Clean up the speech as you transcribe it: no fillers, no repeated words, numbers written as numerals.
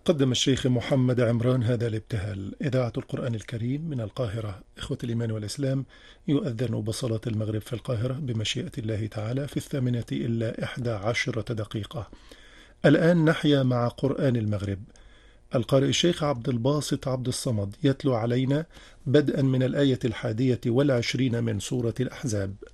قدم الشيخ محمد عمران هذا الابتهال. إذاعة القرآن الكريم من القاهرة. إخوة الإيمان والإسلام، يؤذن بصلاة المغرب في القاهرة بمشيئة الله تعالى في 8:11 دقيقة. الآن نحيا مع قرآن المغرب. القارئ الشيخ عبد الباسط عبد الصمد يتلو علينا بدءا من الآية 21 من سورة الأحزاب.